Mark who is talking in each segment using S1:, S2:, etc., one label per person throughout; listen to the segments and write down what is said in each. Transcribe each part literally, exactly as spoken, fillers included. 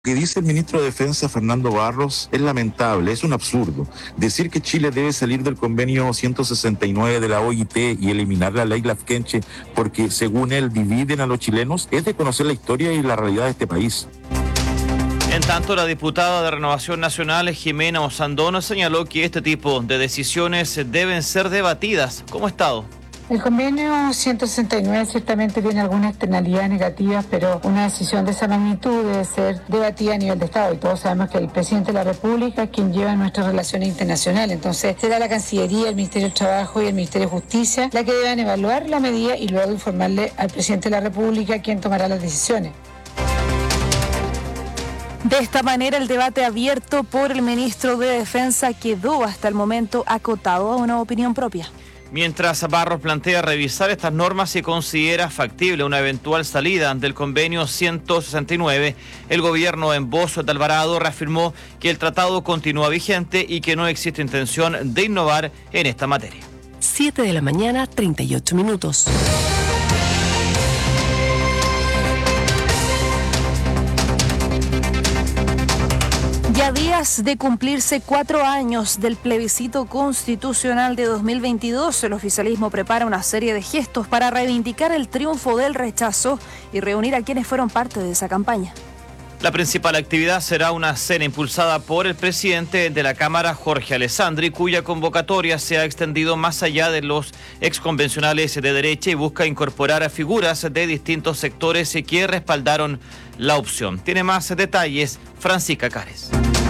S1: Lo que dice el ministro de Defensa, Fernando Barros, es lamentable, es un absurdo. Decir que Chile debe salir del convenio ciento sesenta y nueve de la O I T y eliminar la ley Lafkenche porque, según él, dividen a los chilenos, es de conocer la historia y la realidad de este país.
S2: En tanto, la diputada de Renovación Nacional, Jimena Osandón, señaló que este tipo de decisiones deben ser debatidas como Estado.
S3: El convenio ciento sesenta y nueve ciertamente tiene algunas externalidades negativas, pero una decisión de esa magnitud debe ser debatida a nivel de Estado. Y todos sabemos que el presidente de la República es quien lleva nuestras relaciones internacionales. Entonces, será la Cancillería, el Ministerio del Trabajo y el Ministerio de Justicia la que deban evaluar la medida y luego informarle al presidente de la República, quien tomará las decisiones.
S4: De esta manera, el debate abierto por el ministro de Defensa quedó hasta el momento acotado a una opinión propia.
S2: Mientras Barros plantea revisar estas normas y considera factible una eventual salida del convenio ciento sesenta y nueve, el gobierno en voz de Alvarado reafirmó que el tratado continúa vigente y que no existe intención de innovar en esta materia.
S5: siete de la mañana, treinta y ocho minutos.
S4: Y a días de cumplirse cuatro años del plebiscito constitucional de dos mil veintidós, el oficialismo prepara una serie de gestos para reivindicar el triunfo del rechazo y reunir a quienes fueron parte de esa campaña.
S2: La principal actividad será una cena impulsada por el presidente de la Cámara, Jorge Alessandri, cuya convocatoria se ha extendido más allá de los exconvencionales de derecha y busca incorporar a figuras de distintos sectores que respaldaron la opción. Tiene más detalles Francisca Cares.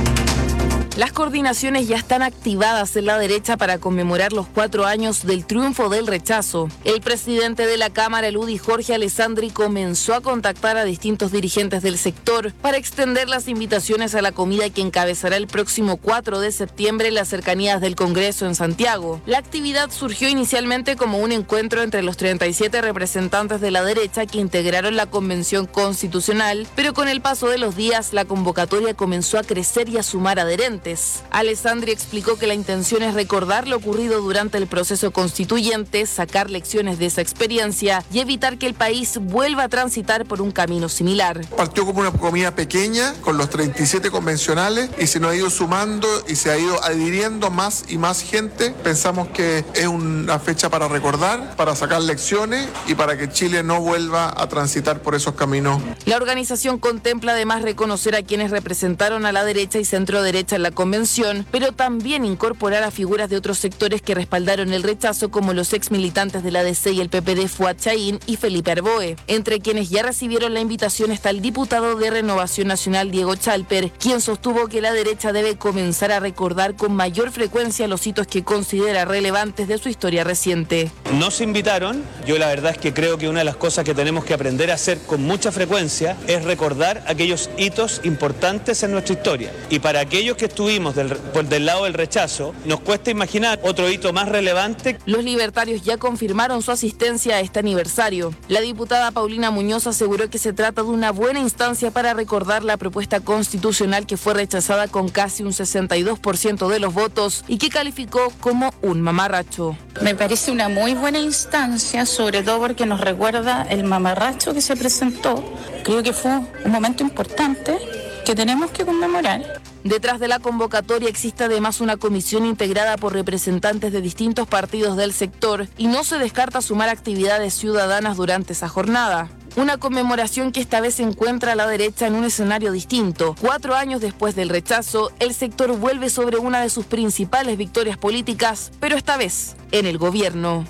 S6: Las coordinaciones ya están activadas en la derecha para conmemorar los cuatro años del triunfo del rechazo. El presidente de la Cámara, el U D I Jorge Alessandri, comenzó a contactar a distintos dirigentes del sector para extender las invitaciones a la comida que encabezará el próximo cuatro de septiembre en las cercanías del Congreso en Santiago. La actividad surgió inicialmente como un encuentro entre los treinta y siete representantes de la derecha que integraron la Convención Constitucional, pero con el paso de los días la convocatoria comenzó a crecer y a sumar adherentes. Alessandri explicó que la intención es recordar lo ocurrido durante el proceso constituyente, sacar lecciones de esa experiencia y evitar que el país vuelva a transitar por un camino similar.
S7: Partió como una comida pequeña con los treinta y siete convencionales y se nos ha ido sumando y se ha ido adhiriendo más y más gente. Pensamos que es una fecha para recordar, para sacar lecciones y para que Chile no vuelva a transitar por esos caminos.
S6: La organización contempla además reconocer a quienes representaron a la derecha y centro derecha en la convención, pero también incorporar a figuras de otros sectores que respaldaron el rechazo, como los ex militantes de la D C y el P P D Fuad Chaín y Felipe Arboe. Entre quienes ya recibieron la invitación está el diputado de Renovación Nacional, Diego Chalper, quien sostuvo que la derecha debe comenzar a recordar con mayor frecuencia los hitos que considera relevantes de su historia reciente.
S8: Nos invitaron, yo la verdad es que creo que una de las cosas que tenemos que aprender a hacer con mucha frecuencia es recordar aquellos hitos importantes en nuestra historia. Y para aquellos que estuvimos Del, por del lado del rechazo, nos cuesta imaginar otro hito más relevante.
S6: Los libertarios ya confirmaron su asistencia a este aniversario. La diputada Paulina Muñoz aseguró que se trata de una buena instancia para recordar la propuesta constitucional que fue rechazada con casi un sesenta y dos por ciento de los votos y que calificó como un mamarracho.
S9: Me parece una muy buena instancia, sobre todo porque nos recuerda el mamarracho que se presentó. Creo que fue un momento importante que tenemos que conmemorar.
S6: Detrás de la convocatoria existe además una comisión integrada por representantes de distintos partidos del sector y no se descarta sumar actividades ciudadanas durante esa jornada. Una conmemoración que esta vez encuentra a la derecha en un escenario distinto. Cuatro años después del rechazo, el sector vuelve sobre una de sus principales victorias políticas, pero esta vez en el gobierno.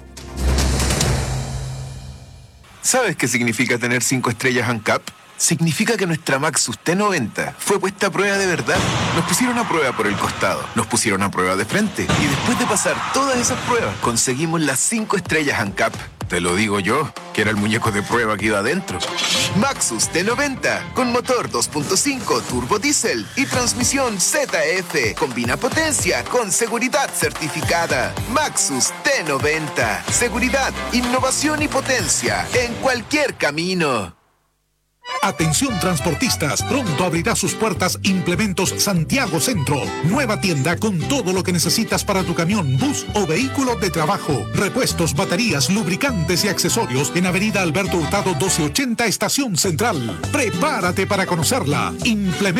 S10: ¿Sabes qué significa tener cinco estrellas ANCAP? Significa que nuestra Maxus T noventa fue puesta a prueba de verdad. Nos pusieron a prueba por el costado, nos pusieron a prueba de frente y después de pasar todas esas pruebas, conseguimos las cinco estrellas ANCAP. Te lo digo yo, que era el muñeco de prueba que iba adentro. Maxus T noventa, con motor dos punto cinco turbo diésel y transmisión Z F. Combina potencia con seguridad certificada. Maxus T noventa. Seguridad, innovación y potencia en cualquier camino.
S11: Atención transportistas, pronto abrirá sus puertas Implementos Santiago Centro. Nueva tienda con todo lo que necesitas para tu camión, bus o vehículo de trabajo. Repuestos, baterías, lubricantes y accesorios en Avenida Alberto Hurtado doce ochenta, Estación Central. Prepárate para conocerla. Implementos